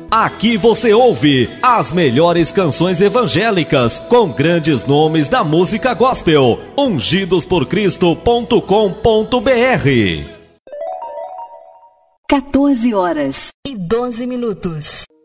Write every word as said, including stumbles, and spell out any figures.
Aqui você ouve as melhores canções evangélicas com grandes nomes da música gospel. ungidos por cristo ponto com ponto br. quatorze horas e doze minutos.